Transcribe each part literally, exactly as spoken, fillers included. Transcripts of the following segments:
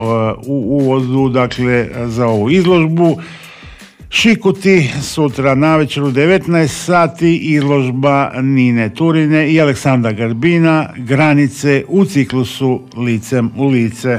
u uvodu, dakle, za ovu izložbu. Šikuti sutra navečer u devetnaest sati izložba Nine Turine i Aleksandra Grbina, Granice u ciklusu Licem u lice.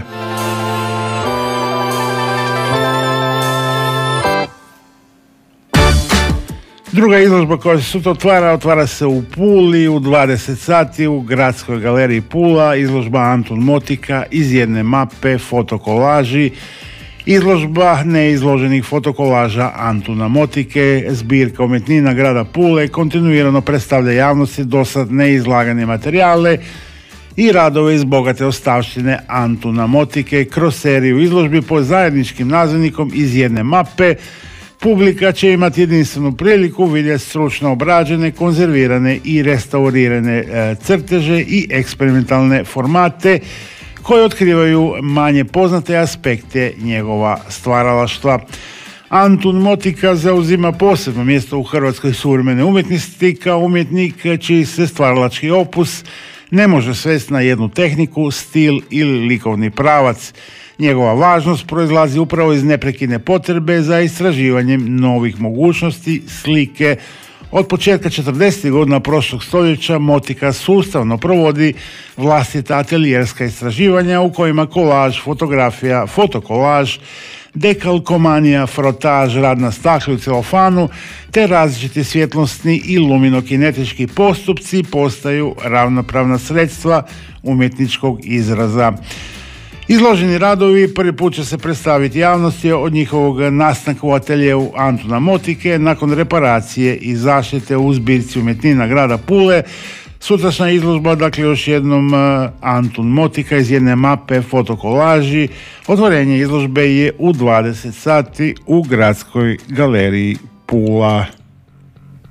Druga izložba koja se sutra otvara, otvara se u Puli u dvadeset sati u Gradskoj galeriji Pula, izložba Antun Motika iz jedne mape fotokolaži. Izložba neizloženih fotokolaža Antuna Motike, zbirka umjetnina grada Pule, kontinuirano predstavlja javnosti dosad neizlagane materijale i radove iz bogate ostavštine Antuna Motike kroz seriju izložbi pod zajedničkim nazivnikom iz jedne mape. Publika će imati jedinstvenu priliku vidjeti stručno obrađene, konzervirane i restaurirane e, crteže i eksperimentalne formate koje otkrivaju manje poznate aspekte njegova stvaralaštva. Antun Motika zauzima posebno mjesto u hrvatskoj suvremene umjetnosti kao umjetnik čiji se stvaralački opus ne može svesti na jednu tehniku, stil ili likovni pravac. Njegova važnost proizlazi upravo iz neprekidne potrebe za istraživanjem novih mogućnosti slike. Od početka četrdesetih godina prošlog stoljeća Motika sustavno provodi vlastita atelijerska istraživanja u kojima kolaž, fotografija, fotokolaž, dekalkomanija, frotaž, rad na staklu i celofanu te različiti svjetlosni i luminokinetički postupci postaju ravnopravna sredstva umjetničkog izraza. Izloženi radovi prvi put će se predstaviti javnosti od njihovog nastanka u ateljeu Antuna Motike nakon reparacije i zaštite u zbirci umjetnina grada Pule. Sutrašnja izložba, dakle još jednom Antun Motika iz jedne mape fotokolaži. Otvorenje izložbe je u dvadeset sati u Gradskoj galeriji Pula.